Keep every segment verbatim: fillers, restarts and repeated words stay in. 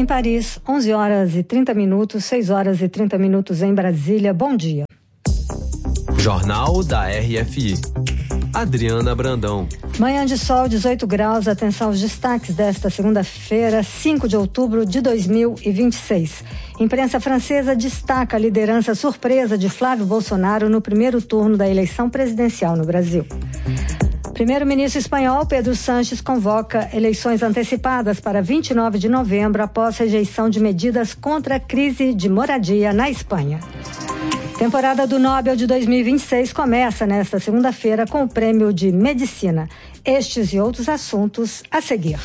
Em Paris, onze horas e trinta minutos, seis horas e trinta minutos em Brasília. Bom dia. Jornal da R F I. Adriana Brandão. Manhã de sol, dezoito graus. Atenção aos destaques desta segunda-feira, cinco de outubro de dois mil e vinte e seis. Imprensa francesa destaca a liderança surpresa de Flávio Bolsonaro no primeiro turno da eleição presidencial no Brasil. Primeiro-ministro espanhol Pedro Sánchez convoca eleições antecipadas para vinte e nove de novembro após rejeição de medidas contra a crise de moradia na Espanha. Temporada do Nobel de dois mil e vinte e seis começa nesta segunda-feira com o Prêmio de Medicina. Estes e outros assuntos a seguir.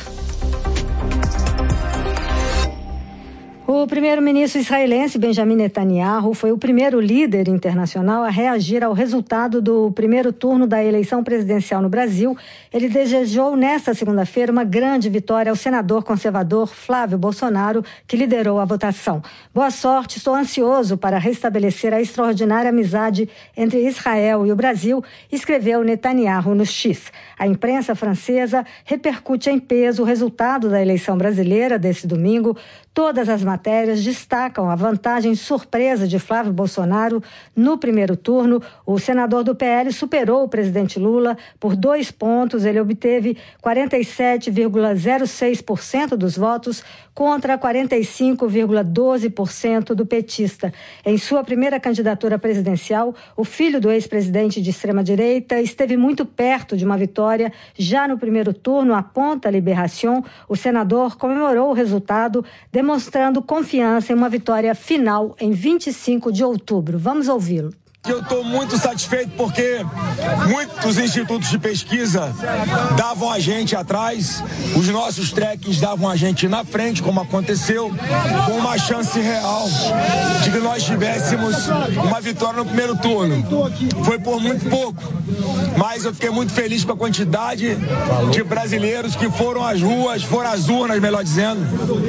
O primeiro-ministro israelense Benjamin Netanyahu foi o primeiro líder internacional a reagir ao resultado do primeiro turno da eleição presidencial no Brasil. Ele desejou nesta segunda-feira uma grande vitória ao senador conservador Flávio Bolsonaro, que liderou a votação. Boa sorte, estou ansioso para restabelecer a extraordinária amizade entre Israel e o Brasil, escreveu Netanyahu no X. A imprensa francesa repercute em peso o resultado da eleição brasileira desse domingo. Todas as matérias destacam a vantagem surpresa de Flávio Bolsonaro no primeiro turno. O senador do P L superou o presidente Lula por dois pontos. Ele obteve quarenta e sete vírgula zero seis por cento dos votos contra quarenta e cinco vírgula doze por cento do petista. Em sua primeira candidatura presidencial, o filho do ex-presidente de extrema-direita esteve muito perto de uma vitória. Já no primeiro turno, aponta a Liberación, o senador comemorou o resultado, demonstrando confiança em uma vitória final em vinte e cinco de outubro. Vamos ouvi-lo. Eu estou muito satisfeito porque muitos institutos de pesquisa davam a gente atrás, os nossos trackings davam a gente na frente, como aconteceu, com uma chance real de que nós tivéssemos uma vitória no primeiro turno. Foi por muito pouco, mas eu fiquei muito feliz com a quantidade de brasileiros que foram às ruas, foram às urnas, melhor dizendo,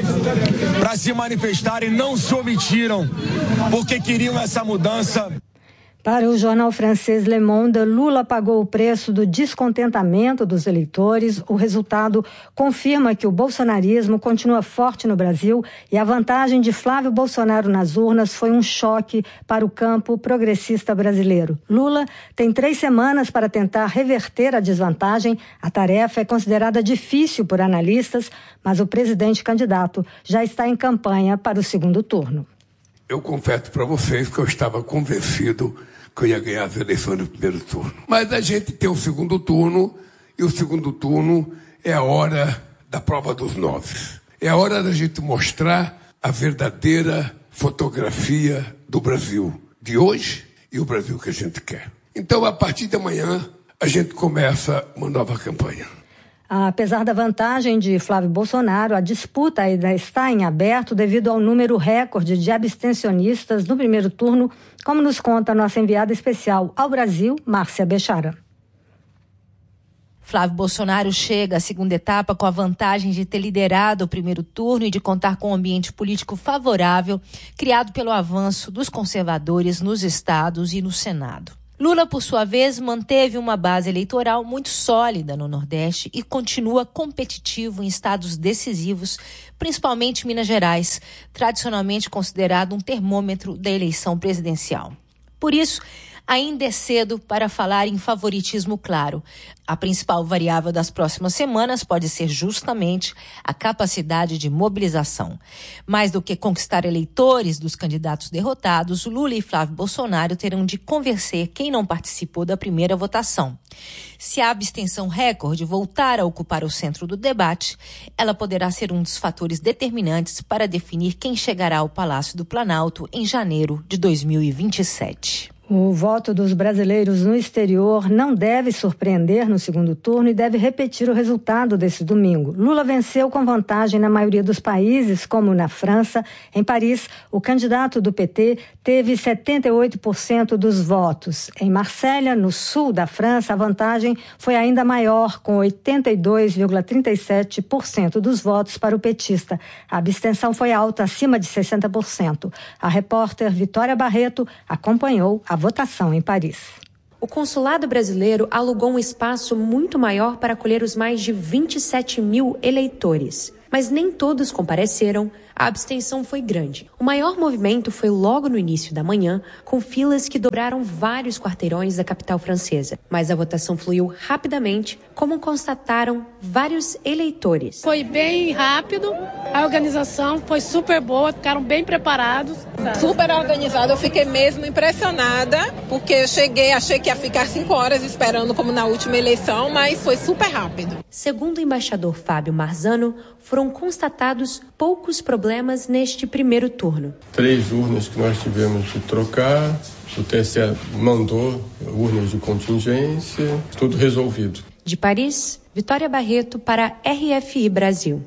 para se manifestarem, não se omitiram, porque queriam essa mudança. Para o jornal francês Le Monde, Lula pagou o preço do descontentamento dos eleitores. O resultado confirma que o bolsonarismo continua forte no Brasil e a vantagem de Flávio Bolsonaro nas urnas foi um choque para o campo progressista brasileiro. Lula tem três semanas para tentar reverter a desvantagem. A tarefa é considerada difícil por analistas, mas o presidente candidato já está em campanha para o segundo turno. Eu confesso para vocês que eu estava convencido que eu ia ganhar as eleições no primeiro turno. Mas a gente tem o segundo turno, e o segundo turno é a hora da prova dos nove. É a hora da gente mostrar a verdadeira fotografia do Brasil de hoje e o Brasil que a gente quer. Então, a partir de amanhã, a gente começa uma nova campanha. Apesar da vantagem de Flávio Bolsonaro, a disputa ainda está em aberto devido ao número recorde de abstencionistas no primeiro turno, como nos conta a nossa enviada especial ao Brasil, Márcia Bechara. Flávio Bolsonaro chega à segunda etapa com a vantagem de ter liderado o primeiro turno e de contar com um ambiente político favorável, criado pelo avanço dos conservadores nos estados e no Senado. Lula, por sua vez, manteve uma base eleitoral muito sólida no Nordeste e continua competitivo em estados decisivos, principalmente Minas Gerais, tradicionalmente considerado um termômetro da eleição presidencial. Por isso, ainda é cedo para falar em favoritismo claro. A principal variável das próximas semanas pode ser justamente a capacidade de mobilização. Mais do que conquistar eleitores dos candidatos derrotados, Lula e Flávio Bolsonaro terão de convencer quem não participou da primeira votação. Se a abstenção recorde voltar a ocupar o centro do debate, ela poderá ser um dos fatores determinantes para definir quem chegará ao Palácio do Planalto em janeiro de dois mil e vinte e sete. O voto dos brasileiros no exterior não deve surpreender no segundo turno e deve repetir o resultado desse domingo. Lula venceu com vantagem na maioria dos países, como na França. Em Paris, o candidato do P T teve setenta e oito por cento dos votos. Em Marselha, no sul da França, a vantagem foi ainda maior, com oitenta e dois vírgula trinta e sete por cento dos votos para o petista. A abstenção foi alta, acima de sessenta por cento. A repórter Vitória Barreto acompanhou a votação em Paris. O consulado brasileiro alugou um espaço muito maior para acolher os mais de vinte e sete mil eleitores. mas nem todos compareceram. A abstenção foi grande. O maior movimento foi logo no início da manhã, com filas que dobraram vários quarteirões da capital francesa. Mas a votação fluiu rapidamente, como constataram vários eleitores. Foi bem rápido, a organização foi super boa, ficaram bem preparados. Super organizado, eu fiquei mesmo impressionada, porque eu cheguei, achei que ia ficar cinco horas esperando como na última eleição, mas foi super rápido. Segundo o embaixador Fábio Marzano, foram constatados poucos problemas neste primeiro turno. Três urnas que nós tivemos de trocar, o T S E mandou urnas de contingência, tudo resolvido. De Paris, Vitória Barreto para R F I Brasil.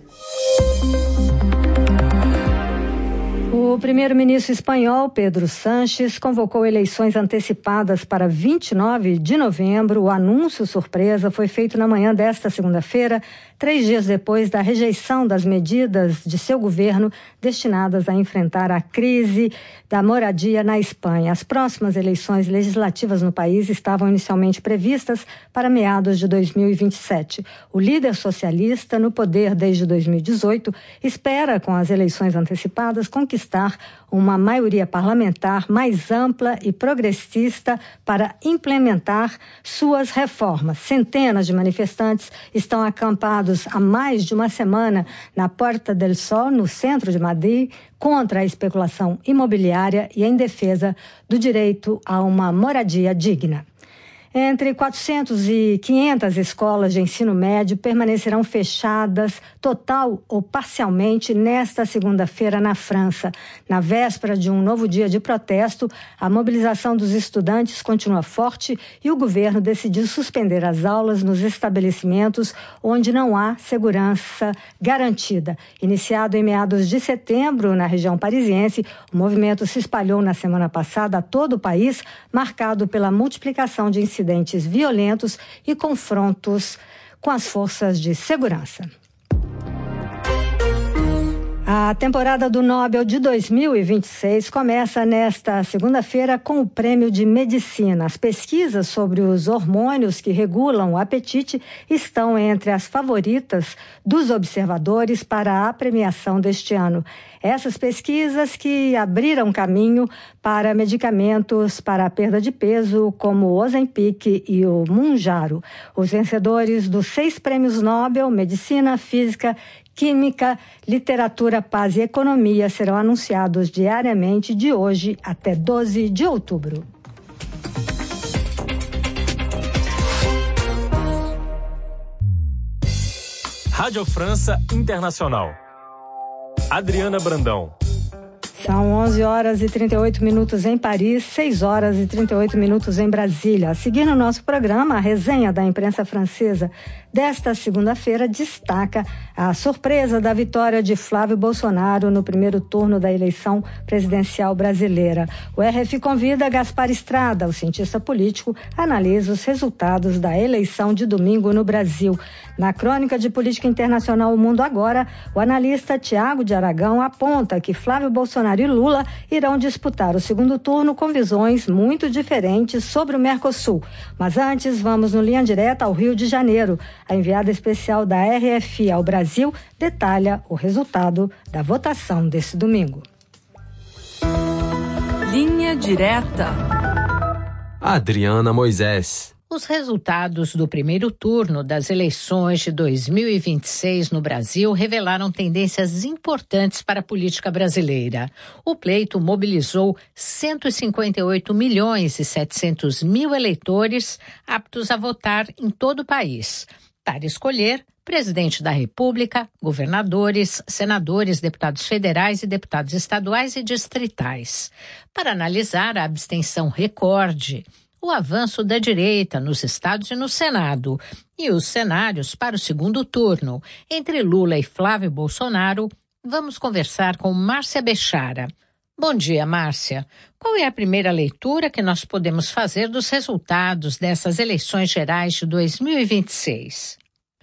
O primeiro-ministro espanhol, Pedro Sánchez, convocou eleições antecipadas para vinte e nove de novembro. O anúncio surpresa foi feito na manhã desta segunda-feira, três dias depois da rejeição das medidas de seu governo destinadas a enfrentar a crise da moradia na Espanha. As próximas eleições legislativas no país estavam inicialmente previstas para meados de dois mil e vinte e sete. O líder socialista, no poder desde dois mil e dezoito, espera, com as eleições antecipadas, conquistar uma maioria parlamentar mais ampla e progressista para implementar suas reformas. Centenas de manifestantes estão acampados há mais de uma semana na Puerta del Sol, no centro de Madrid, contra a especulação imobiliária e em defesa do direito a uma moradia digna. Entre quatrocentas e quinhentas escolas de ensino médio permanecerão fechadas, total ou parcialmente, nesta segunda-feira na França. Na véspera de um novo dia de protesto, a mobilização dos estudantes continua forte e o governo decidiu suspender as aulas nos estabelecimentos onde não há segurança garantida. Iniciado em meados de setembro na região parisiense, o movimento se espalhou na semana passada a todo o país, marcado pela multiplicação de incidentes incidentes violentos e confrontos com as forças de segurança. A temporada do Nobel de dois mil e vinte e seis começa nesta segunda-feira com o Prêmio de Medicina. As pesquisas sobre os hormônios que regulam o apetite estão entre as favoritas dos observadores para a premiação deste ano. Essas pesquisas que abriram caminho para medicamentos para a perda de peso, como o Ozempic e o Mounjaro. Os vencedores dos seis prêmios Nobel, Medicina, Física, Química, Literatura, Paz e Economia serão anunciados diariamente de hoje até doze de outubro. Rádio França Internacional. Adriana Brandão. São onze horas e trinta e oito minutos em Paris, seis horas e trinta e oito minutos em Brasília. A seguir no nosso programa, a resenha da imprensa francesa desta segunda-feira destaca a surpresa da vitória de Flávio Bolsonaro no primeiro turno da eleição presidencial brasileira. O R F convida Gaspar Estrada, o cientista político, a analisar os resultados da eleição de domingo no Brasil. Na crônica de política internacional O Mundo Agora, o analista Tiago de Aragão aponta que Flávio Bolsonaro e Lula irão disputar o segundo turno com visões muito diferentes sobre o Mercosul. Mas antes, vamos no Linha Direta ao Rio de Janeiro. A enviada especial da R F I ao Brasil detalha o resultado da votação desse domingo. Linha Direta. Adriana Moisés. Os resultados do primeiro turno das eleições de dois mil e vinte e seis no Brasil revelaram tendências importantes para a política brasileira. O pleito mobilizou cento e cinquenta e oito milhões e setecentos mil eleitores aptos a votar em todo o país, para escolher presidente da República, governadores, senadores, deputados federais e deputados estaduais e distritais. Para analisar a abstenção recorde, o avanço da direita nos estados e no Senado e os cenários para o segundo turno entre Lula e Flávio Bolsonaro, vamos conversar com Márcia Bechara. Bom dia, Márcia. Qual é a primeira leitura que nós podemos fazer dos resultados dessas eleições gerais de dois mil e vinte e seis?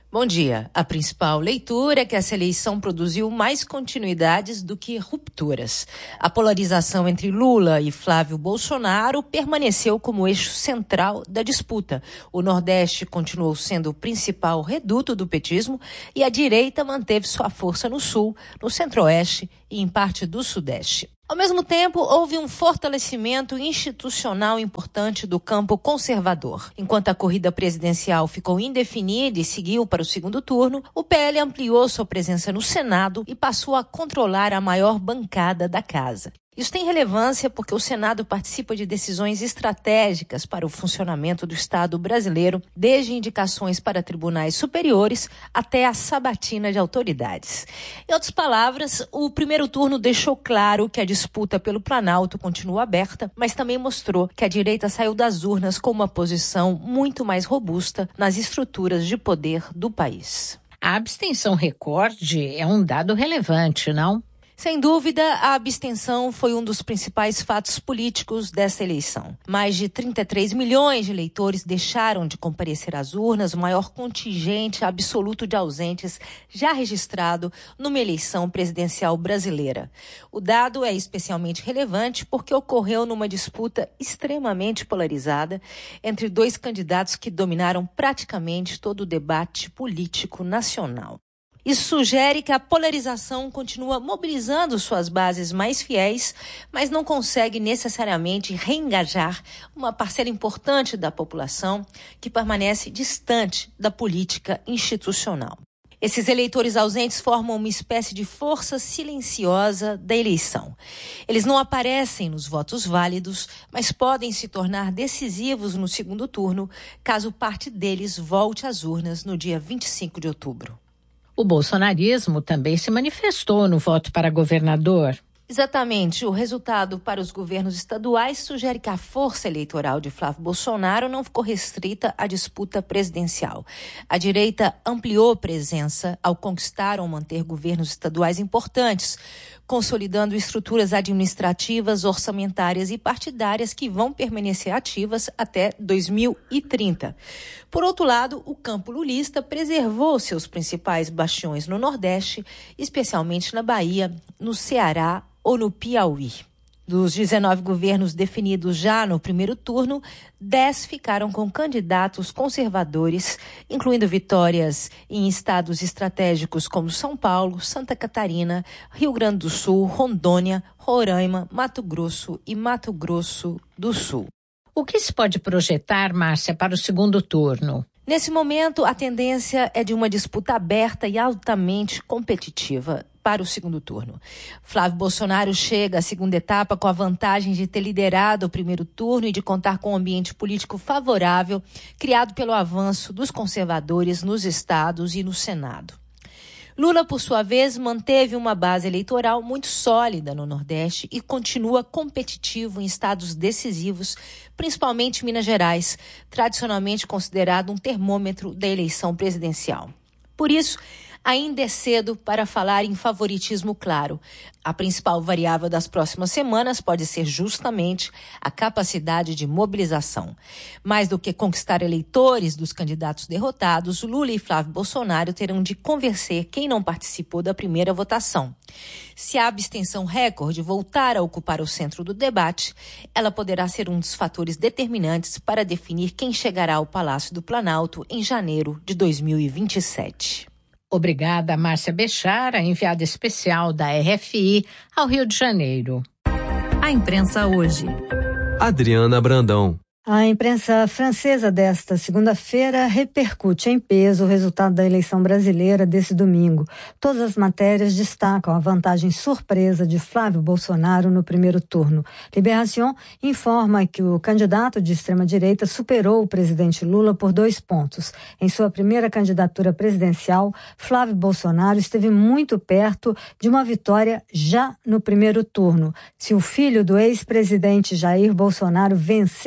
Bom dia. A principal leitura é que essa eleição produziu mais continuidades do que rupturas. A polarização entre Lula e Flávio Bolsonaro permaneceu como eixo central da disputa. O Nordeste continuou sendo o principal reduto do petismo e a direita manteve sua força no Sul, no Centro-Oeste e em parte do Sudeste. Ao mesmo tempo, houve um fortalecimento institucional importante do campo conservador. Enquanto a corrida presidencial ficou indefinida e seguiu para o segundo turno, o P L ampliou sua presença no Senado e passou a controlar a maior bancada da casa. Isso tem relevância porque o Senado participa de decisões estratégicas para o funcionamento do Estado brasileiro, desde indicações para tribunais superiores até a sabatina de autoridades. Em outras palavras, o primeiro turno deixou claro que a disputa pelo Planalto continua aberta, mas também mostrou que a direita saiu das urnas com uma posição muito mais robusta nas estruturas de poder do país. A abstenção recorde é um dado relevante, não? Sem dúvida, a abstenção foi um dos principais fatos políticos dessa eleição. Mais de trinta e três milhões de eleitores deixaram de comparecer às urnas, o maior contingente absoluto de ausentes já registrado numa eleição presidencial brasileira. O dado é especialmente relevante porque ocorreu numa disputa extremamente polarizada entre dois candidatos que dominaram praticamente todo o debate político nacional. Isso sugere que a polarização continua mobilizando suas bases mais fiéis, mas não consegue necessariamente reengajar uma parcela importante da população que permanece distante da política institucional. Esses eleitores ausentes formam uma espécie de força silenciosa da eleição. Eles não aparecem nos votos válidos, mas podem se tornar decisivos no segundo turno, caso parte deles volte às urnas no dia vinte e cinco de outubro. O bolsonarismo também se manifestou no voto para governador. Exatamente. O resultado para os governos estaduais sugere que a força eleitoral de Flávio Bolsonaro não ficou restrita à disputa presidencial. A direita ampliou presença ao conquistar ou manter governos estaduais importantes, consolidando estruturas administrativas, orçamentárias e partidárias que vão permanecer ativas até dois mil e trinta. Por outro lado, o campo lulista preservou seus principais bastiões no Nordeste, especialmente na Bahia, no Ceará ou no Piauí. Dos dezenove governos definidos já no primeiro turno, dez ficaram com candidatos conservadores, incluindo vitórias em estados estratégicos como São Paulo, Santa Catarina, Rio Grande do Sul, Rondônia, Roraima, Mato Grosso e Mato Grosso do Sul. O que se pode projetar, Márcia, para o segundo turno? Nesse momento, a tendência é de uma disputa aberta e altamente competitiva para o segundo turno. Flávio Bolsonaro chega à segunda etapa com a vantagem de ter liderado o primeiro turno e de contar com um ambiente político favorável criado pelo avanço dos conservadores nos estados e no Senado. Lula, por sua vez, manteve uma base eleitoral muito sólida no Nordeste e continua competitivo em estados decisivos, principalmente Minas Gerais, tradicionalmente considerado um termômetro da eleição presidencial. Por isso, ainda é cedo para falar em favoritismo claro. A principal variável das próximas semanas pode ser justamente a capacidade de mobilização. Mais do que conquistar eleitores dos candidatos derrotados, Lula e Flávio Bolsonaro terão de convencer quem não participou da primeira votação. Se a abstenção recorde voltar a ocupar o centro do debate, ela poderá ser um dos fatores determinantes para definir quem chegará ao Palácio do Planalto em janeiro de dois mil e vinte e sete. Obrigada, Márcia Bechara, enviada especial da R F I ao Rio de Janeiro. A imprensa hoje. Adriana Brandão. A imprensa francesa desta segunda-feira repercute em peso o resultado da eleição brasileira desse domingo. Todas as matérias destacam a vantagem surpresa de Flávio Bolsonaro no primeiro turno. Libération informa que o candidato de extrema-direita superou o presidente Lula por dois pontos. Em sua primeira candidatura presidencial, Flávio Bolsonaro esteve muito perto de uma vitória já no primeiro turno. Se o filho do ex-presidente Jair Bolsonaro vencer no segundo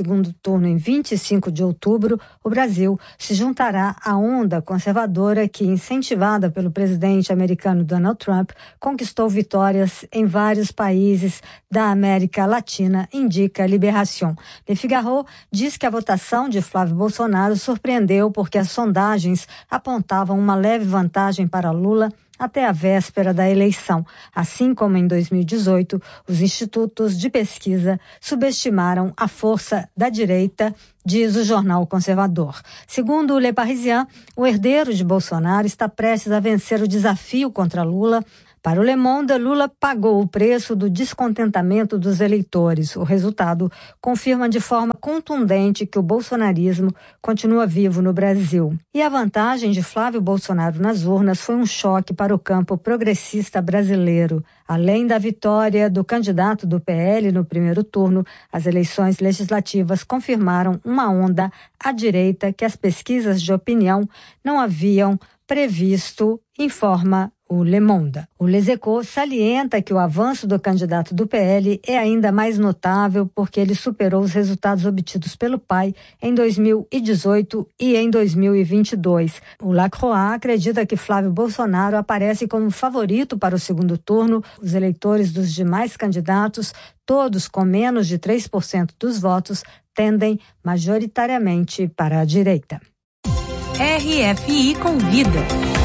segundo turno em vinte e cinco de outubro, o Brasil se juntará à onda conservadora que, incentivada pelo presidente americano Donald Trump, conquistou vitórias em vários países da América Latina, indica Libération. Le Figaro diz que a votação de Flávio Bolsonaro surpreendeu porque as sondagens apontavam uma leve vantagem para Lula até a véspera da eleição. Assim como em dois mil e dezoito, os institutos de pesquisa subestimaram a força da direita, diz o jornal conservador. Segundo o Le Parisien, o herdeiro de Bolsonaro está prestes a vencer o desafio contra Lula. Para o Le Monde, Lula pagou o preço do descontentamento dos eleitores. O resultado confirma de forma contundente que o bolsonarismo continua vivo no Brasil. E a vantagem de Flávio Bolsonaro nas urnas foi um choque para o campo progressista brasileiro. Além da vitória do candidato do P L no primeiro turno, as eleições legislativas confirmaram uma onda à direita que as pesquisas de opinião não haviam previsto, informa o Le Monde. O Les Echos salienta que o avanço do candidato do P L é ainda mais notável porque ele superou os resultados obtidos pelo pai em dois mil e dezoito e em dois mil e vinte e dois. O Lacroix acredita que Flávio Bolsonaro aparece como favorito para o segundo turno. Os eleitores dos demais candidatos, todos com menos de três por cento dos votos, tendem majoritariamente para a direita. R F I Convida.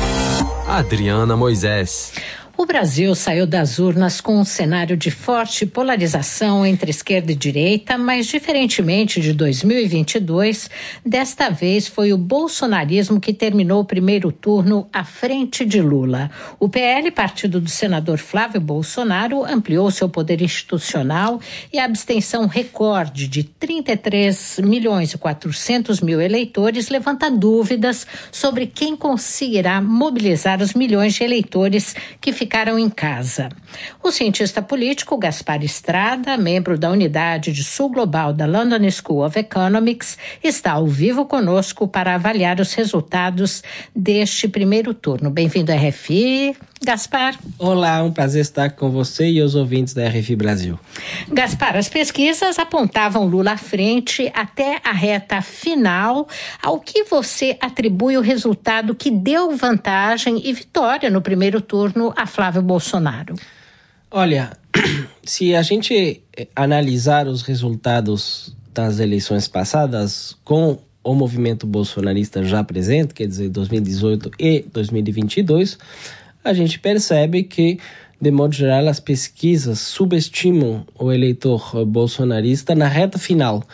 Adriana Moisés. O Brasil saiu das urnas com um cenário de forte polarização entre esquerda e direita, mas diferentemente de dois mil e vinte e dois, desta vez foi o bolsonarismo que terminou o primeiro turno à frente de Lula. O P L, partido do senador Flávio Bolsonaro, ampliou seu poder institucional e a abstenção recorde de trinta e três milhões e quatrocentos mil eleitores levanta dúvidas sobre quem conseguirá mobilizar os milhões de eleitores que ficaram em casa. O cientista político Gaspar Estrada, membro da unidade de Sul Global da London School of Economics, está ao vivo conosco para avaliar os resultados deste primeiro turno. Bem-vindo à R F I, Gaspar. Olá, um prazer estar com você e os ouvintes da R F I Brasil. Gaspar, as pesquisas apontavam Lula à frente até a reta final. Ao que você atribui o resultado que deu vantagem e vitória no primeiro turno a Flávio Bolsonaro? Olha, se a gente analisar os resultados das eleições passadas com o movimento bolsonarista já presente, quer dizer, dois mil e dezoito e dois mil e vinte e dois, a gente percebe que, de modo geral, as pesquisas subestimam o eleitor bolsonarista na reta final.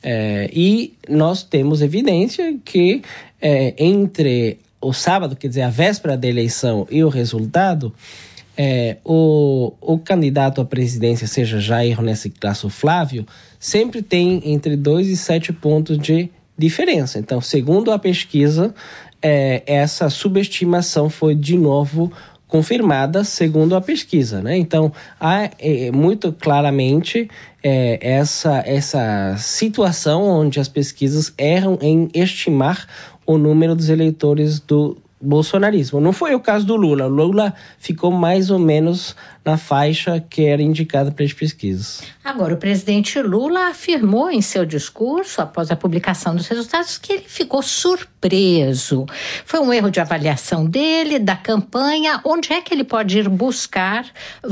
É, e nós temos evidência que é, entre o sábado, quer dizer, a véspera da eleição e o resultado, é, o, o candidato à presidência, seja Jair ou nesse caso Flávio, sempre tem entre dois e sete pontos de diferença. Então, segundo a pesquisa, é, essa subestimação foi de novo confirmada segundo a pesquisa, né? Então, há é, muito claramente é, essa, essa situação onde as pesquisas erram em estimar o número dos eleitores do bolsonarismo. Não foi o caso do Lula. O Lula ficou mais ou menos na faixa que era indicada para as pesquisas. Agora, o presidente Lula afirmou em seu discurso, após a publicação dos resultados, que ele ficou surpreso. Foi um erro de avaliação dele, da campanha. Onde é que ele pode ir buscar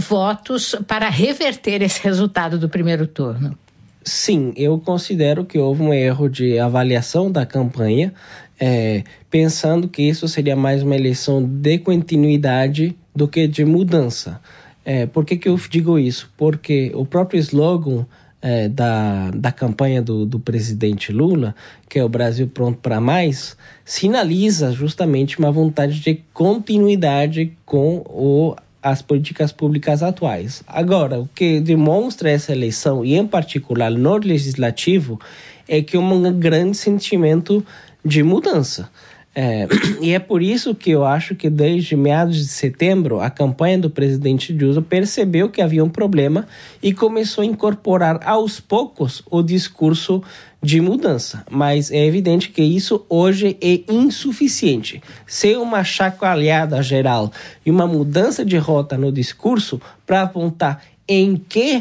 votos para reverter esse resultado do primeiro turno? Sim, eu considero que houve um erro de avaliação da campanha, é, pensando que isso seria mais uma eleição de continuidade do que de mudança. É, por que que eu digo isso? Porque o próprio slogan é, da, da campanha do, do presidente Lula, que é o Brasil pronto para mais, sinaliza justamente uma vontade de continuidade com o as políticas públicas atuais. Agora, o que demonstra essa eleição, e em particular no legislativo, é que há um grande sentimento de mudança. É, e é por isso que eu acho que desde meados de setembro, a campanha do presidente Lula percebeu que havia um problema e começou a incorporar aos poucos o discurso de mudança. Mas é evidente que isso hoje é insuficiente. Sem uma chacoalhada geral e uma mudança de rota no discurso para apontar em que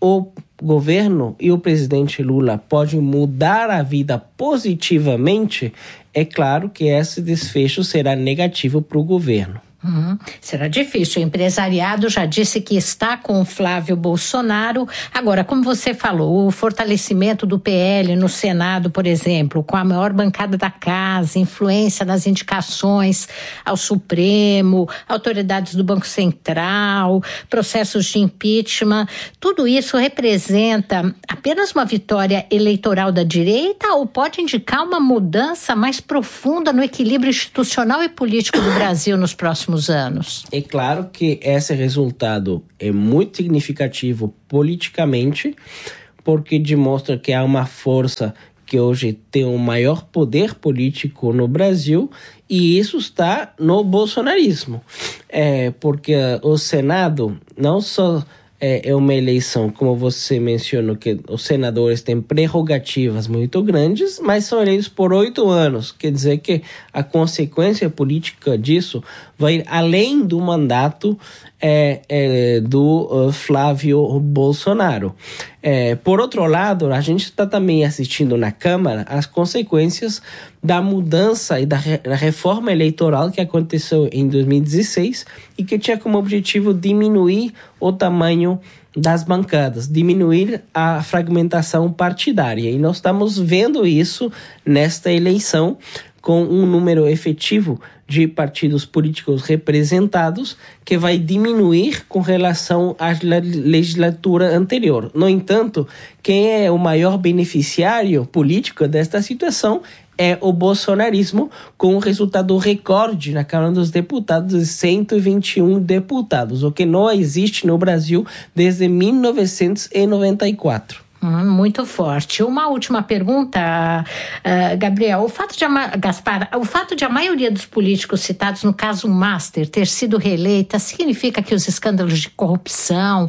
o governo e o presidente Lula podem mudar a vida positivamente, é claro que esse desfecho será negativo para o governo. Hum, será difícil. O empresariado já disse que está com o Flávio Bolsonaro. Agora, como você falou, o fortalecimento do P L no Senado, por exemplo, com a maior bancada da casa, influência nas indicações ao Supremo, autoridades do Banco Central, processos de impeachment, tudo isso representa apenas uma vitória eleitoral da direita ou pode indicar uma mudança mais profunda no equilíbrio institucional e político do Brasil nos próximos anos? É claro que esse resultado é muito significativo politicamente, porque demonstra que há uma força que hoje tem o maior poder político no Brasil, e isso está no bolsonarismo. É, porque o Senado não só é uma eleição, como você mencionou, que os senadores têm prerrogativas muito grandes, mas são eleitos por oito anos. Quer dizer que a consequência política disso vai ir além do mandato é, é, do uh, Flávio Bolsonaro. É, por outro lado, a gente está também assistindo na Câmara as consequências da mudança e da, re- da reforma eleitoral que aconteceu em dois mil e dezesseis e que tinha como objetivo diminuir o tamanho das bancadas, diminuir a fragmentação partidária. E nós estamos vendo isso nesta eleição, com um número efetivo de partidos políticos representados que vai diminuir com relação à legislatura anterior. No entanto, quem é o maior beneficiário político desta situação é o bolsonarismo, com um resultado recorde na Câmara dos Deputados de cento e vinte e um deputados, o que não existe no Brasil desde mil novecentos e noventa e quatro. Hum, muito forte. Uma última pergunta, uh, Gabriel. O fato de a, Gaspar, o fato de a maioria dos políticos citados no caso Master ter sido reeleita significa que os escândalos de corrupção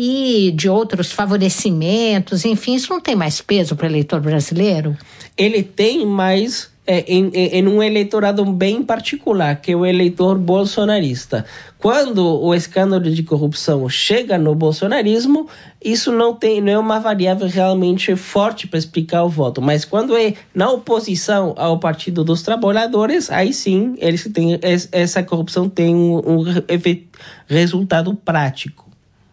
e de outros favorecimentos, enfim, isso não tem mais peso para o eleitor brasileiro? Ele tem mais é, em, em um eleitorado bem particular, que é o eleitor bolsonarista. Quando o escândalo de corrupção chega no bolsonarismo, isso não, tem, não é uma variável realmente forte para explicar o voto. Mas quando é na oposição ao Partido dos Trabalhadores, aí sim, eles têm, essa corrupção tem um, um resultado prático.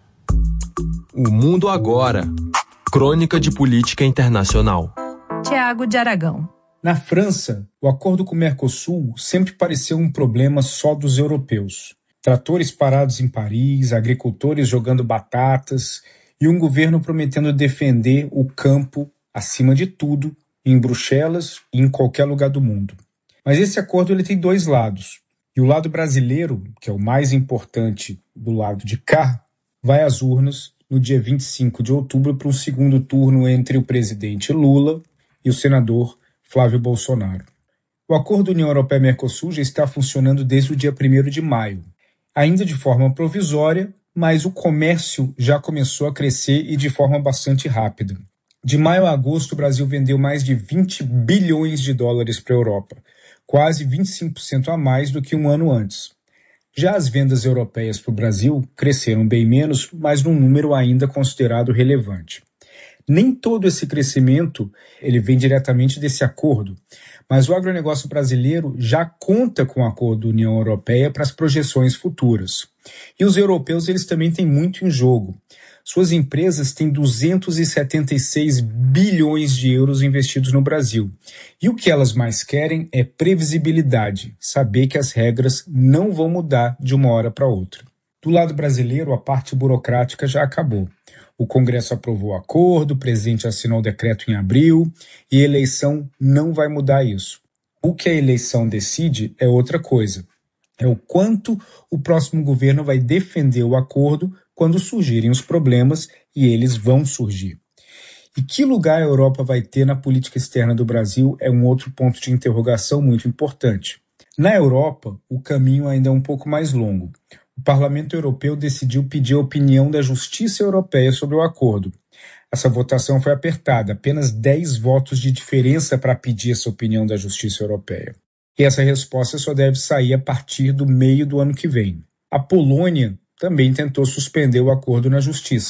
O Mundo Agora. Crônica de Política Internacional. Tiago de Aragão. Na França, o acordo com o Mercosul sempre pareceu um problema só dos europeus. Tratores parados em Paris, agricultores jogando batatas e um governo prometendo defender o campo, acima de tudo, em Bruxelas e em qualquer lugar do mundo. Mas esse acordo ele tem dois lados. E o lado brasileiro, que é o mais importante do lado de cá, vai às urnas no dia vinte e cinco de outubro para um segundo turno entre o presidente Lula e o senador Flávio Bolsonaro. O acordo União Europeia-Mercosul já está funcionando desde o dia primeiro de maio, ainda de forma provisória, mas o comércio já começou a crescer e de forma bastante rápida. De maio a agosto, o Brasil vendeu mais de vinte bilhões de dólares para a Europa, quase vinte e cinco por cento a mais do que um ano antes. Já as vendas europeias para o Brasil cresceram bem menos, mas num número ainda considerado relevante. Nem todo esse crescimento ele vem diretamente desse acordo, mas o agronegócio brasileiro já conta com o acordo da União Europeia para as projeções futuras. E os europeus eles também têm muito em jogo. Suas empresas têm duzentos e setenta e seis bilhões de euros investidos no Brasil. E o que elas mais querem é previsibilidade, saber que as regras não vão mudar de uma hora para outra. Do lado brasileiro, a parte burocrática já acabou. O Congresso aprovou o acordo, o presidente assinou o decreto em abril e a eleição não vai mudar isso. O que a eleição decide é outra coisa. É o quanto o próximo governo vai defender o acordo quando surgirem os problemas, e eles vão surgir. E que lugar a Europa vai ter na política externa do Brasil é um outro ponto de interrogação muito importante. Na Europa, o caminho ainda é um pouco mais longo. O Parlamento Europeu decidiu pedir a opinião da Justiça Europeia sobre o acordo. Essa votação foi apertada, apenas dez votos de diferença para pedir essa opinião da Justiça Europeia. E essa resposta só deve sair a partir do meio do ano que vem. A Polônia também tentou suspender o acordo na Justiça.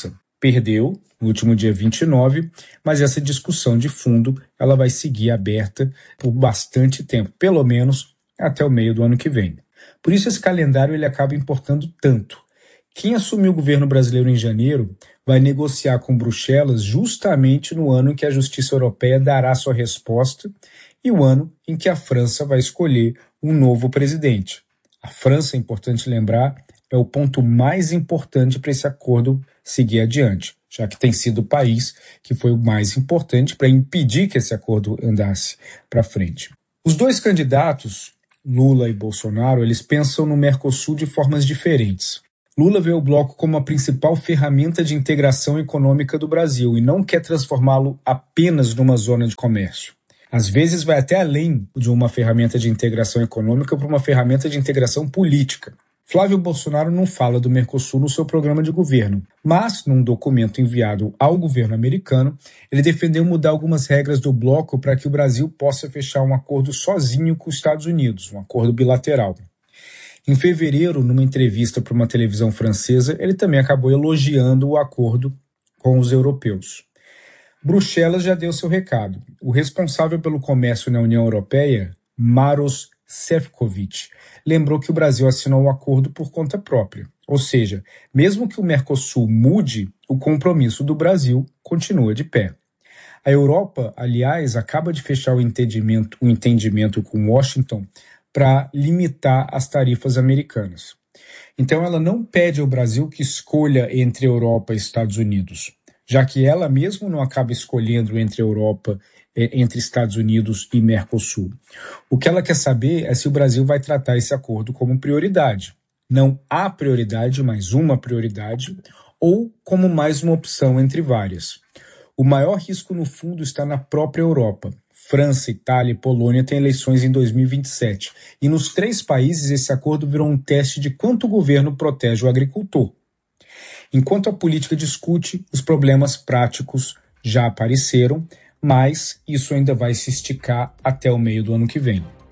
perdeu no último dia vinte e nove, mas essa discussão de fundo ela vai seguir aberta por bastante tempo, pelo menos até o meio do ano que vem. Por isso esse calendário ele acaba importando tanto. Quem assumiu o governo brasileiro em janeiro vai negociar com Bruxelas justamente no ano em que a Justiça Europeia dará sua resposta e o ano em que a França vai escolher um novo presidente. A França, é importante lembrar, é o ponto mais importante para esse acordo seguir adiante, já que tem sido o país que foi o mais importante para impedir que esse acordo andasse para frente. Os dois candidatos, Lula e Bolsonaro, eles pensam no Mercosul de formas diferentes. Lula vê o bloco como a principal ferramenta de integração econômica do Brasil e não quer transformá-lo apenas numa zona de comércio. Às vezes vai até além de uma ferramenta de integração econômica para uma ferramenta de integração política. Flávio Bolsonaro não fala do Mercosul no seu programa de governo, mas, num documento enviado ao governo americano, ele defendeu mudar algumas regras do bloco para que o Brasil possa fechar um acordo sozinho com os Estados Unidos, um acordo bilateral. Em fevereiro, numa entrevista para uma televisão francesa, ele também acabou elogiando o acordo com os europeus. Bruxelas já deu seu recado. O responsável pelo comércio na União Europeia, Maros Sefcovic, lembrou que o Brasil assinou o acordo por conta própria. Ou seja, mesmo que o Mercosul mude, o compromisso do Brasil continua de pé. A Europa, aliás, acaba de fechar o entendimento, o entendimento com Washington para limitar as tarifas americanas. Então ela não pede ao Brasil que escolha entre Europa e Estados Unidos, já que ela mesmo não acaba escolhendo entre Europa, entre Estados Unidos e Mercosul. O que ela quer saber é se o Brasil vai tratar esse acordo como prioridade. Não a prioridade, mas uma prioridade, ou como mais uma opção entre várias. O maior risco, no fundo, está na própria Europa. França, Itália e Polônia têm eleições em dois mil e vinte e sete. E nos três países esse acordo virou um teste de quanto o governo protege o agricultor. Enquanto a política discute, os problemas práticos já apareceram, mas isso ainda vai se esticar até o meio do ano que vem.